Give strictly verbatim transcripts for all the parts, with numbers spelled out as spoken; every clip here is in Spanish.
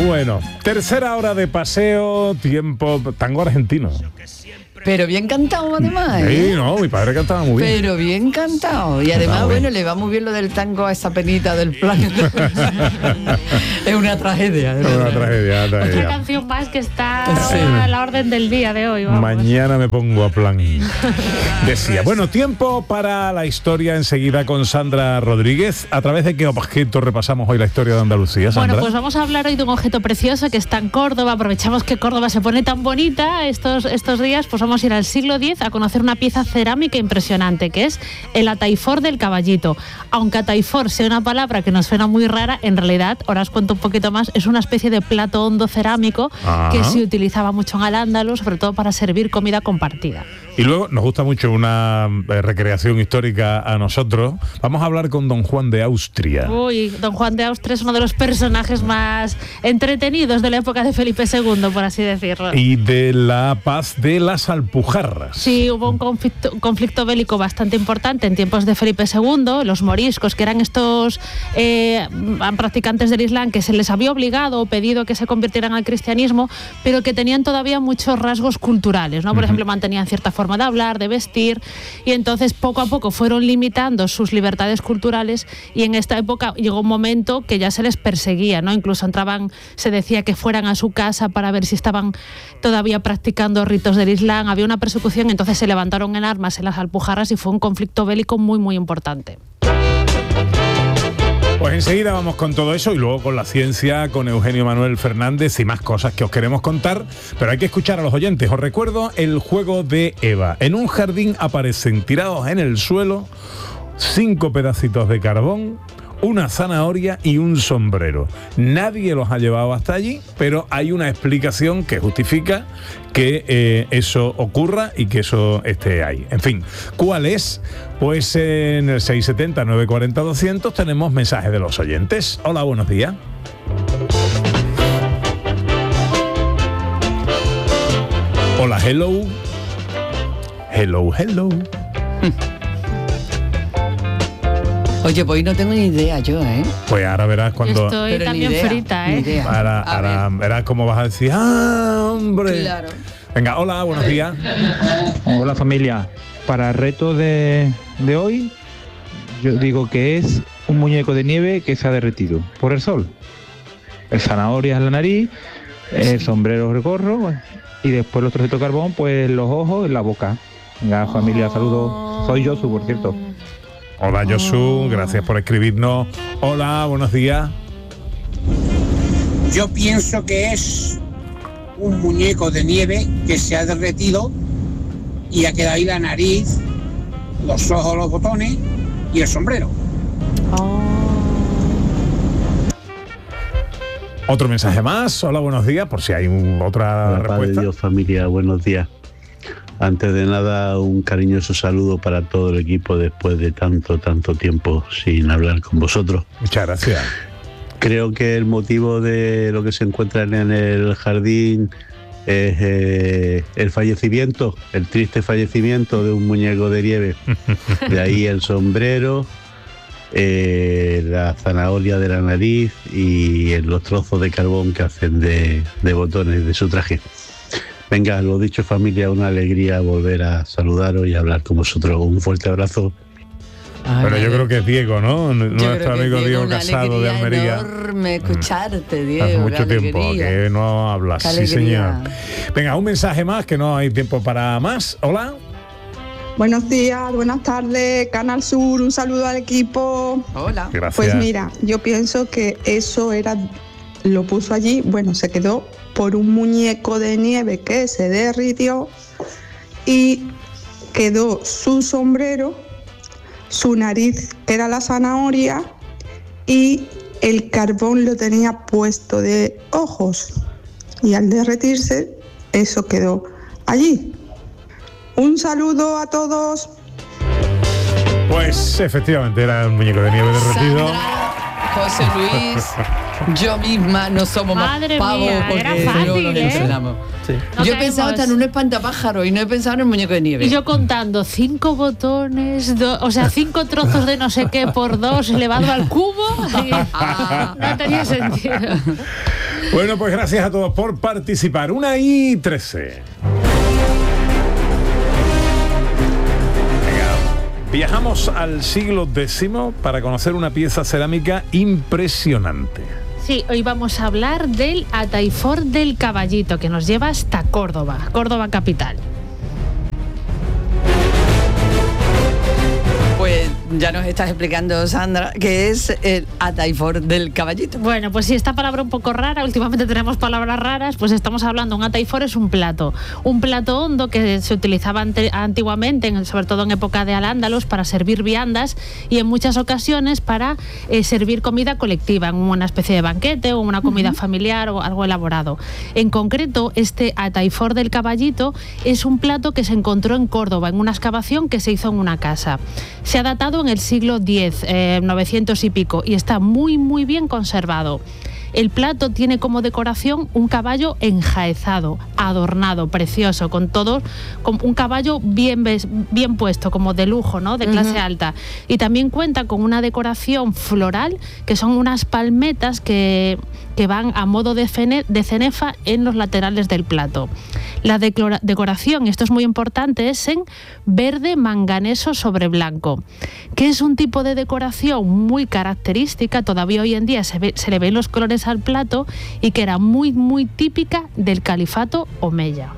Bueno, tercera hora de paseo, tiempo, tango argentino. Pero bien cantado además, ¿eh? Sí, no, mi padre cantaba muy bien. Pero bien cantado. Y además, no, bueno, le va muy bien lo del tango a esa penita del plan. Es una tragedia. Es una tragedia, Otra tragedia. canción más que está Sí. a la orden del día de hoy. Vamos. Mañana me pongo a plan. Decía, bueno, tiempo para la historia enseguida con Sandra Rodríguez. ¿A través de qué objeto repasamos hoy la historia de Andalucía, Sandra? Bueno, pues vamos a hablar hoy de un objeto precioso que está en Córdoba. Aprovechamos que Córdoba se pone tan bonita estos, estos días, pues vamos a ir al siglo diez a conocer una pieza cerámica impresionante, que es el ataifor del caballito. Aunque ataifor sea una palabra que nos suena muy rara, en realidad, ahora os cuento un poquito más, es una especie de plato hondo cerámico Ajá. que se utilizaba mucho en Al-Ándalus, sobre todo para servir comida compartida. Y luego nos gusta mucho una eh, recreación histórica a nosotros. Vamos a hablar con don Juan de Austria. Uy, don Juan de Austria es uno de los personajes más entretenidos de la época de Felipe segundo, por así decirlo. Y de la paz de las Alpujarras. Sí, hubo un conflicto, conflicto bélico bastante importante en tiempos de Felipe segundo. Los moriscos, que eran estos eh, practicantes del Islam que se les había obligado o pedido que se convirtieran al cristianismo, pero que tenían todavía muchos rasgos culturales, ¿no? Por uh-huh. ejemplo, mantenían cierta forma de hablar, de vestir, y entonces poco a poco fueron limitando sus libertades culturales, y en esta época llegó un momento que ya se les perseguía, ¿no? Incluso entraban, se decía que fueran a su casa para ver si estaban todavía practicando ritos del Islam. Había una persecución, entonces se levantaron en armas en las Alpujarras y fue un conflicto bélico muy muy importante. Pues enseguida vamos con todo eso y luego con la ciencia, con Eugenio Manuel Fernández y más cosas que os queremos contar, pero hay que escuchar a los oyentes. Os recuerdo el juego de Eva. En un jardín aparecen tirados en el suelo cinco pedacitos de carbón, una zanahoria y un sombrero. Nadie los ha llevado hasta allí, pero hay una explicación que justifica que eh, eso ocurra y que eso esté ahí. En fin, ¿cuál es? Pues en el seis siete cero, nueve cuatro cero, doscientos tenemos mensajes de los oyentes. Hola, buenos días. Hola, hello. Hello, hello. Oye, pues hoy no tengo ni idea yo, ¿eh? Pues ahora verás cuando... Yo estoy Pero también idea, frita, ¿eh? Ahora, ahora verás cómo vas a decir, ¡ah, hombre! Claro. Venga, hola, buenos días. Hola, familia. Para el reto de, de hoy, yo digo que es un muñeco de nieve que se ha derretido por el sol. El zanahoria es la nariz, el sombrero es el gorro, y después los trocitos de carbón, pues los ojos y la boca. Venga, familia, saludos. Soy Josu, por cierto. Hola, Josu, gracias por escribirnos. Hola, buenos días. Yo pienso que es un muñeco de nieve que se ha derretido y ha quedado ahí la nariz, los ojos, los botones y el sombrero. Oh. Otro mensaje más. Hola, buenos días, por si hay un, otra Hola, respuesta. Padre Dios, familia, buenos días. Antes de nada, un cariñoso saludo para todo el equipo después de tanto, tanto tiempo sin hablar con vosotros. Muchas gracias. Creo que el motivo de lo que se encuentra en el jardín es eh, el fallecimiento, el triste fallecimiento de un muñeco de nieve. De ahí el sombrero, eh, la zanahoria de la nariz y los trozos de carbón que hacen de, de botones de su traje. Venga, lo dicho, familia, una alegría volver a saludaros y hablar con vosotros. Un fuerte abrazo. Ay, Pero yo creo que es Diego, ¿no? Nuestro amigo Diego, Diego Casado de Almería. Enorme escucharte, Diego. Hace mucho qué tiempo alegría. que no hablas. Qué Sí, señor. alegría. Venga, un mensaje más, que no hay tiempo para más. Hola. Buenos días, buenas tardes, Canal Sur, un saludo al equipo. Hola. Gracias. Pues mira, yo pienso que eso era, lo puso allí, bueno, se quedó por un muñeco de nieve que se derritió y quedó su sombrero, su nariz que era la zanahoria y el carbón lo tenía puesto de ojos y al derretirse eso quedó allí. Un saludo a todos. Pues efectivamente era un muñeco de nieve derretido. Sandra, José Luis, yo misma no somos Madre más pavos mía, porque era no fácil, nos ¿eh? enteramos. Sí. No Yo he caemos. pensado hasta en un espantapájaro y no he pensado en el muñeco de nieve. Y yo contando cinco botones, do, o sea, cinco trozos de no sé qué por dos elevado al cubo. Y no tenía sentido. Bueno, pues gracias a todos por participar. Una y trece. Viajamos al siglo décimo para conocer una pieza cerámica impresionante. Sí, hoy vamos a hablar del Ataifor del Caballito, que nos lleva hasta Córdoba, Córdoba capital. Pues ya nos estás explicando, Sandra, qué es el Ataifor del Caballito. Bueno, pues si esta palabra un poco rara, últimamente tenemos palabras raras, pues estamos hablando, un Ataifor es un plato, un plato hondo que se utilizaba ante, antiguamente, en, sobre todo en época de Al-Ándalus, para servir viandas y en muchas ocasiones para eh, servir comida colectiva, en una especie de banquete o una comida uh-huh. familiar o algo elaborado. En concreto, este Ataifor del Caballito es un plato que se encontró en Córdoba, en una excavación que se hizo en una casa. Se ha datado en el siglo diez, eh, novecientos y pico, y está muy muy bien conservado. El plato tiene como decoración un caballo enjaezado, adornado, precioso, con todo, con un caballo bien, bien puesto, como de lujo, ¿no? De clase uh-huh. alta. Y también cuenta con una decoración floral, que son unas palmetas que, que van a modo de, cene, de cenefa en los laterales del plato. La decora, decoración, esto es muy importante, es en verde manganeso sobre blanco, que es un tipo de decoración muy característica, todavía hoy en día se, ve, se le ven los colores al plato, y que era muy muy típica del califato omeya.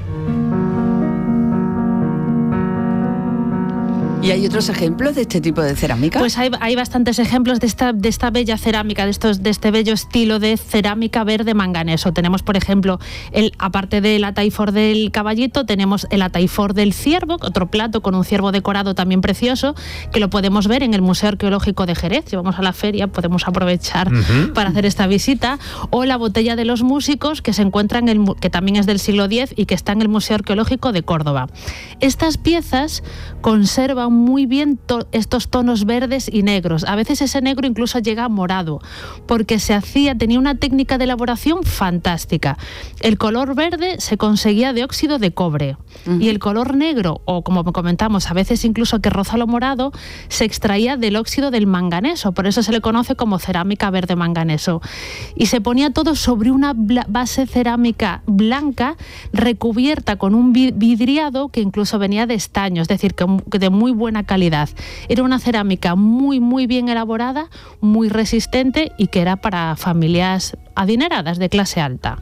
¿Y hay otros ejemplos de este tipo de cerámica? Pues hay, hay bastantes ejemplos de esta, de esta bella cerámica, de, estos, de este bello estilo de cerámica verde manganeso. Tenemos, por ejemplo, el, aparte del Ataifor del Caballito, tenemos el Ataifor del Ciervo, otro plato con un ciervo decorado también precioso, que lo podemos ver en el Museo Arqueológico de Jerez. Si vamos a la feria, podemos aprovechar uh-huh. para hacer esta visita. O la Botella de los Músicos, que se encuentra en el, que también es del siglo diez y que está en el Museo Arqueológico de Córdoba. Estas piezas conservan muy bien to- estos tonos verdes y negros. A veces ese negro incluso llega a morado, porque se hacía, tenía una técnica de elaboración fantástica. El color verde se conseguía de óxido de cobre uh-huh. y el color negro, o como comentamos, a veces incluso que roza lo morado, se extraía del óxido del manganeso. Por eso se le conoce como cerámica verde manganeso. Y se ponía todo sobre una bla- base cerámica blanca recubierta con un vidriado que incluso venía de estaño, es decir, que de muy buena calidad. Era una cerámica muy muy bien elaborada, muy resistente y que era para familias adineradas de clase alta.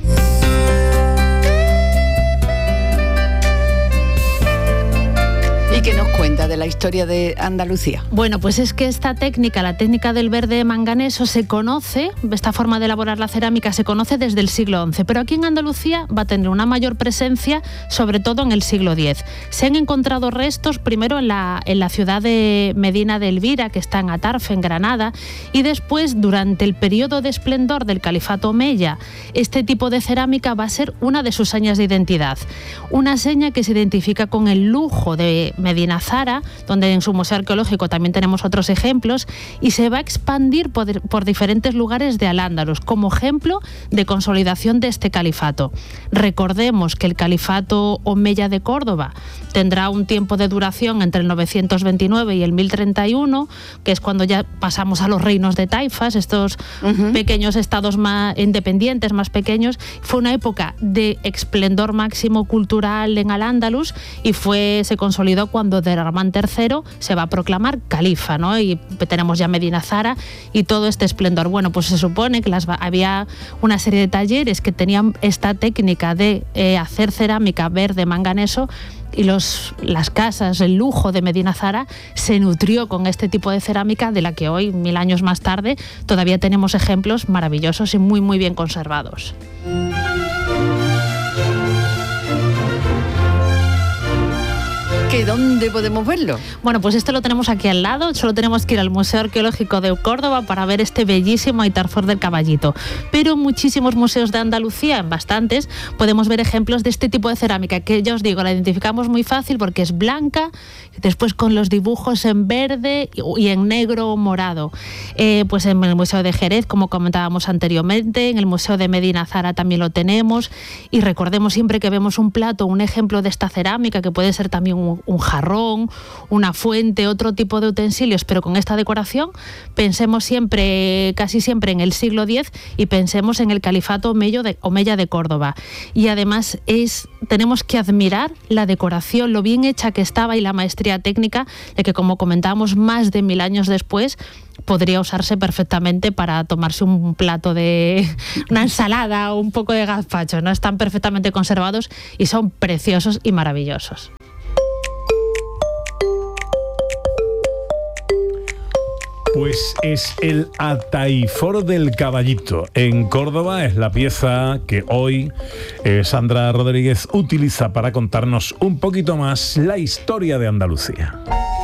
¿Y qué nos cuenta de la historia de Andalucía? Bueno, pues es que esta técnica, la técnica del verde manganeso, se conoce, esta forma de elaborar la cerámica se conoce desde el siglo once, pero aquí en Andalucía va a tener una mayor presencia, sobre todo en el siglo diez. Se han encontrado restos primero en la, en la ciudad de Medina de Elvira, que está en Atarfe, en Granada, y después, durante el periodo de esplendor del califato omeya, este tipo de cerámica va a ser una de sus señas de identidad. Una seña que se identifica con el lujo de Medina Zara, donde en su museo arqueológico también tenemos otros ejemplos, y se va a expandir por, por diferentes lugares de Al-Ándalus como ejemplo de consolidación de este califato. Recordemos que el califato omeya de Córdoba tendrá un tiempo de duración entre el novecientos veintinueve y el mil treinta y uno, que es cuando ya pasamos a los reinos de taifas, estos uh-huh. pequeños estados más independientes, más pequeños. Fue una época de esplendor máximo cultural en Al-Ándalus y fue, se consolidó cuando Derramán tercero se va a proclamar califa, ¿no? Y tenemos ya Medina Zara y todo este esplendor. Bueno, pues se supone que las, había una serie de talleres que tenían esta técnica de eh, hacer cerámica verde manganeso, y los, las casas, el lujo de Medina Zara se nutrió con este tipo de cerámica, de la que hoy, mil años más tarde, todavía tenemos ejemplos maravillosos y muy muy bien conservados. ¿Que dónde podemos verlo? Bueno, pues esto lo tenemos aquí al lado, solo tenemos que ir al Museo Arqueológico de Córdoba para ver este bellísimo Ataifor del Caballito. Pero en muchísimos museos de Andalucía, en bastantes, podemos ver ejemplos de este tipo de cerámica, que ya os digo, la identificamos muy fácil porque es blanca, después con los dibujos en verde y en negro o morado. Eh, pues en el Museo de Jerez, como comentábamos anteriormente, en el Museo de Medina Zara también lo tenemos, y recordemos siempre que vemos un plato, un ejemplo de esta cerámica, que puede ser también un un jarrón, una fuente, otro tipo de utensilios, pero con esta decoración, pensemos siempre, casi siempre en el siglo diez y pensemos en el califato omeyo de, omeya de Córdoba. Y además es, tenemos que admirar la decoración, lo bien hecha que estaba y la maestría técnica de que, como comentábamos, más de mil años después podría usarse perfectamente para tomarse un plato de una ensalada o un poco de gazpacho, ¿no? Están perfectamente conservados y son preciosos y maravillosos. Pues es el Ataíforo del Caballito. En Córdoba es la pieza que hoy eh, Sandra Rodríguez utiliza para contarnos un poquito más la historia de Andalucía.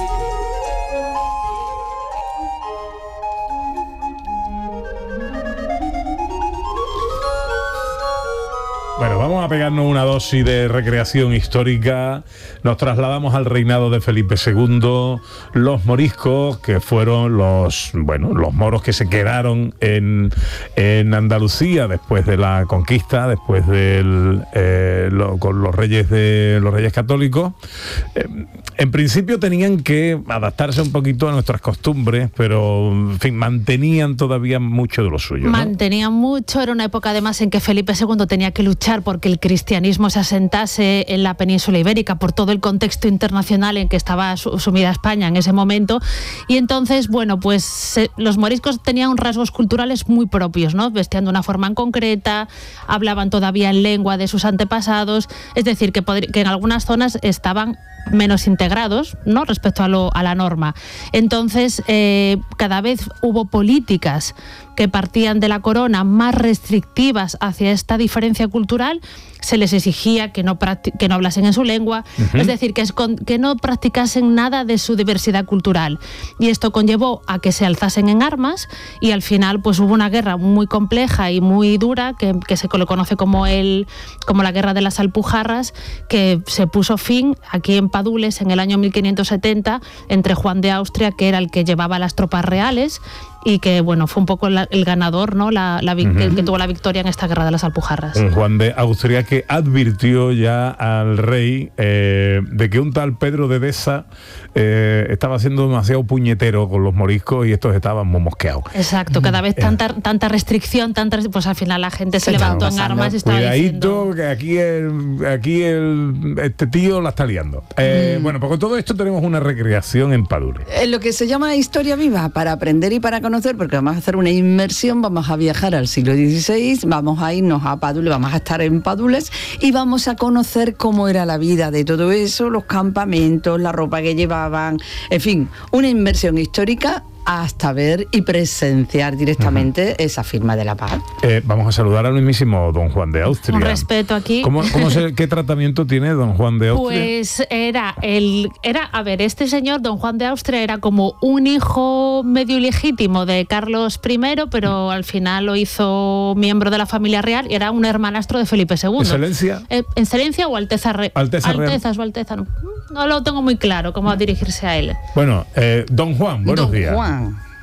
Bueno, vamos a pegarnos una dosis de recreación histórica. Nos trasladamos al reinado de Felipe segundo, los moriscos, que fueron los, bueno, los moros que se quedaron en, en Andalucía después de la conquista, después del, eh, lo, con los reyes de los reyes católicos. Eh, en principio tenían que adaptarse un poquito a nuestras costumbres, pero en fin, mantenían todavía mucho de lo suyo, ¿no? Mantenían mucho, era una época además en que Felipe segundo tenía que luchar porque el cristianismo se asentase en la península ibérica por todo el contexto internacional en que estaba sumida España en ese momento, y entonces, bueno, pues se, los moriscos tenían rasgos culturales muy propios, ¿no? Vestían de una forma en concreta, hablaban todavía en lengua de sus antepasados, es decir, que, podri- que en algunas zonas estaban menos integrados, ¿no?, respecto a, lo, a la norma. Entonces, eh, cada vez hubo políticas que partían de la corona más restrictivas hacia esta diferencia cultural. Se les exigía que no, practi- que no hablasen en su lengua, uh-huh. es decir, que, es con- que no practicasen nada de su diversidad cultural. Y esto conllevó a que se alzasen en armas, y al final pues hubo una guerra muy compleja y muy dura, que, que se le conoce como, el, como la Guerra de las Alpujarras, que se puso fin aquí en Padules en el año mil quinientos setenta entre Juan de Austria, que era el que llevaba las tropas reales, y que, bueno, fue un poco la, el ganador, ¿no?, la, la, uh-huh. el que tuvo la victoria en esta Guerra de las Alpujarras. Juan de Austria, que advirtió ya al rey eh, de que un tal Pedro de Deza eh, estaba siendo demasiado puñetero con los moriscos y estos estaban muy mosqueados. Exacto, cada vez tanta, tanta restricción, tanta, pues al final la gente se, se levantó en armas y estaba Cuidadito, diciendo... que aquí, el, aquí el, este tío la está liando. Eh, mm. Bueno, pues con todo esto tenemos una recreación en Padules. En lo que se llama historia viva, para aprender y para conocer, porque vamos a hacer una inmersión, vamos a viajar al siglo dieciséis, vamos a irnos a Padules, vamos a estar en Padules y vamos a conocer cómo era la vida de todo eso, los campamentos, la ropa que llevaban, en fin, una inmersión histórica hasta ver y presenciar directamente uh-huh. esa firma de la paz. Eh, vamos a saludar al mismísimo don Juan de Austria. Un respeto aquí. ¿Cómo, cómo se, ¿Qué tratamiento tiene don Juan de Austria? Pues era, el, era, a ver, este señor, don Juan de Austria, era como un hijo medio ilegítimo de Carlos primero, pero al final lo hizo miembro de la familia real y era un hermanastro de Felipe segundo. ¿Excelencia? Eh, ¿Excelencia o Alteza Real? Alteza Real. Alteza o Alteza, no, no lo tengo muy claro cómo dirigirse a él. Bueno, eh, don Juan, buenos don días. Juan.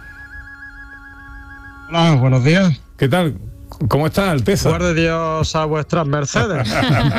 Hola, buenos días. ¿Qué tal? ¿Cómo está, Alteza? Guarde Dios a vuestras mercedes.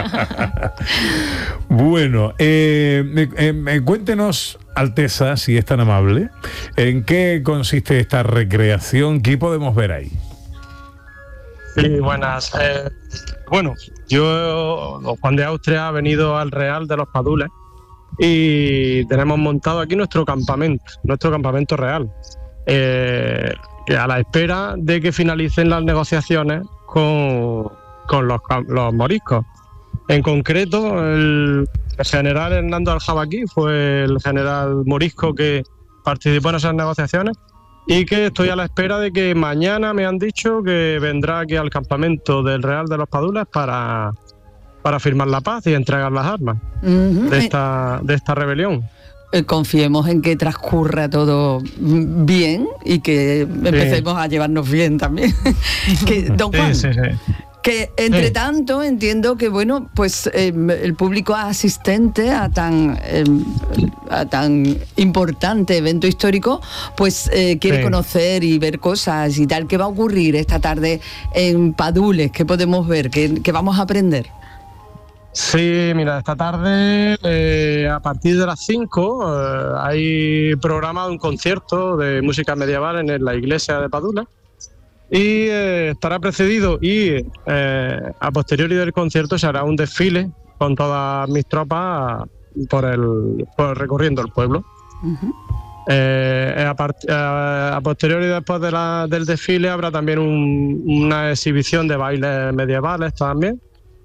Bueno, eh, eh, cuéntenos, Alteza, si es tan amable, ¿en qué consiste esta recreación? ¿Qué podemos ver ahí? Sí, buenas. Eh, bueno, yo, Juan de Austria, ha venido al Real de los Padules y tenemos montado aquí nuestro campamento, nuestro campamento real. Eh, a la espera de que finalicen las negociaciones con, con los, los moriscos. En concreto, el, el general Hernando Aljabaquí fue el general morisco que participó en esas negociaciones y que estoy a la espera de que mañana me han dicho que vendrá aquí al campamento del Real de los Padules para, para firmar la paz y entregar las armas uh-huh. de, esta, de esta rebelión. Confiemos en que transcurra todo bien y que empecemos sí. a llevarnos bien también. que, don Juan, sí, sí, sí. que entre sí. tanto entiendo que bueno, pues eh, el público asistente a tan eh, a tan importante evento histórico, pues eh, quiere sí. conocer y ver cosas y tal. ¿Qué va a ocurrir esta tarde en Padules? ¿Qué podemos ver? ¿Qué, qué vamos a aprender? Sí, mira, esta tarde eh, a partir de las cinco eh, hay programado un concierto de música medieval en la iglesia de Padula y eh, estará precedido y eh, a posteriori del concierto se hará un desfile con todas mis tropas por el, por recorriendo el pueblo. Uh-huh. Eh, a, part, a, a posteriori después de la, del desfile habrá también un, una exhibición de bailes medievales también.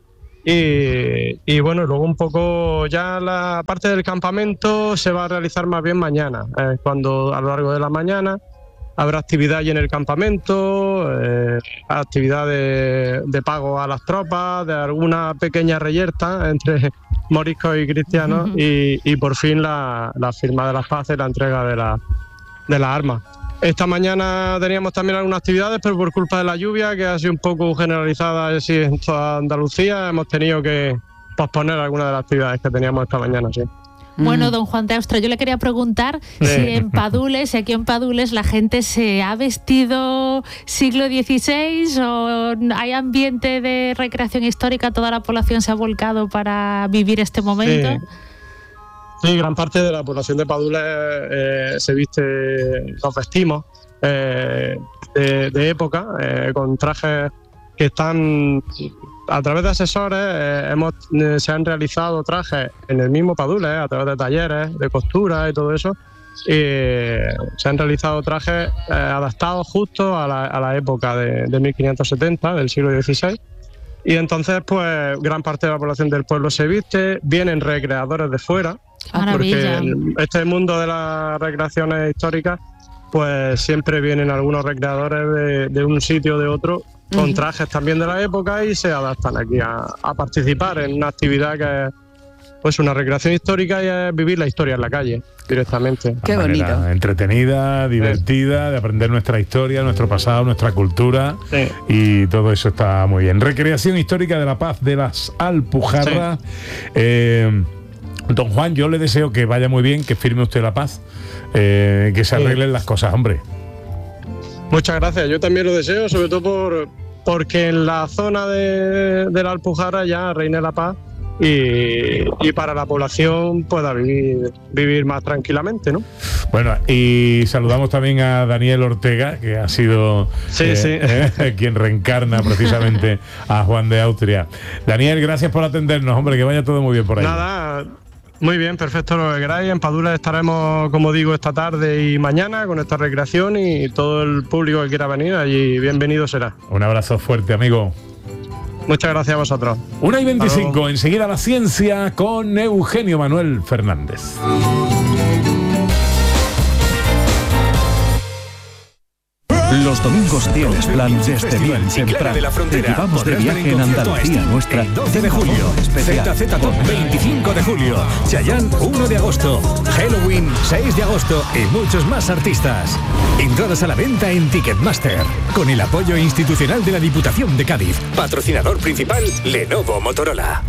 Y, y bueno, luego un poco ya la parte del campamento se va a realizar más bien mañana, eh, cuando a lo largo de la mañana habrá actividad allí en el campamento, eh, actividad de, de pago a las tropas, de alguna pequeña reyerta entre moriscos y cristianos uh-huh. y, y por fin la, la firma de las paces y la entrega de, la, de las armas. Esta mañana teníamos también algunas actividades, pero por culpa de la lluvia, que ha sido un poco generalizada así en toda Andalucía, hemos tenido que posponer algunas de las actividades que teníamos esta mañana, sí. Bueno, don Juan de Austria, yo le quería preguntar sí. si en Padules, si aquí en Padules la gente se ha vestido siglo dieciséis o hay ambiente de recreación histórica, toda la población se ha volcado para vivir este momento. Sí, sí, gran parte de la población de Padules eh, se viste, nos vestimos eh, de, de época, eh, con trajes que están... A través de asesores eh, hemos, eh, se han realizado trajes en el mismo Padules, eh, a través de talleres de costura y todo eso. Y, eh, se han realizado trajes eh, adaptados justo a la, a la época de, de mil quinientos setenta, del siglo dieciséis. Y entonces, pues, gran parte de la población del pueblo se viste, vienen recreadores de fuera, Maravilla. Porque este mundo de las recreaciones históricas, pues siempre vienen algunos recreadores de, de un sitio o de otro, con trajes también de la época y se adaptan aquí a, a participar en una actividad que es pues una recreación histórica y es vivir la historia en la calle directamente. Qué bonito. Entretenida, divertida, sí. de aprender nuestra historia, nuestro pasado, nuestra cultura sí. y todo eso está muy bien. Recreación histórica de la paz de las Alpujarras. Sí. Eh, don Juan, yo le deseo que vaya muy bien, que firme usted la paz, eh, que se arreglen sí. las cosas, hombre. Muchas gracias, yo también lo deseo, sobre todo por porque en la zona de, de la Alpujarra ya reine la paz y, y para la población pueda vivir, vivir más tranquilamente, ¿no? Bueno, y saludamos también a Daniel Ortega, que ha sido sí, eh, sí. Eh, quien reencarna precisamente a Juan de Austria. Daniel, gracias por atendernos, hombre, que vaya todo muy bien por ahí. Nada, muy bien, perfecto, lo que queráis. En Padules estaremos, como digo, esta tarde y mañana con esta recreación y todo el público que quiera venir allí, bienvenido será. Un abrazo fuerte, amigo. Muchas gracias a vosotros. una y veinticinco, enseguida la ciencia con Eugenio Manuel Fernández. Los domingos tienes plan desde bien temprano. Te llevamos de viaje en Andalucía nuestra. doce de julio, Z Z Top veinticinco de julio, Chayanne uno de agosto, Halloween seis de agosto y muchos más artistas. Entradas a la venta en Ticketmaster, con el apoyo institucional de la Diputación de Cádiz. Patrocinador principal, Lenovo Motorola.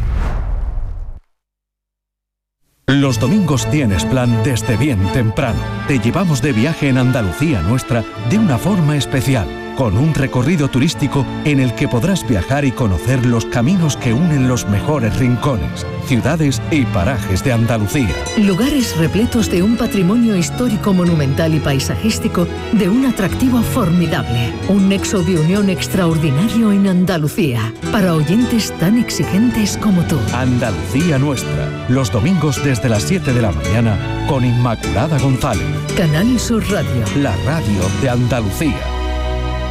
Los domingos tienes plan desde bien temprano. Te llevamos de viaje en Andalucía nuestra de una forma especial, con un recorrido turístico en el que podrás viajar y conocer los caminos que unen los mejores rincones, ciudades y parajes de Andalucía. Lugares repletos de un patrimonio histórico, monumental y paisajístico de un atractivo formidable. Un nexo de unión extraordinario en Andalucía, para oyentes tan exigentes como tú. Andalucía nuestra, los domingos desde las siete de la mañana con Inmaculada González. Canal Sur Radio. La radio de Andalucía.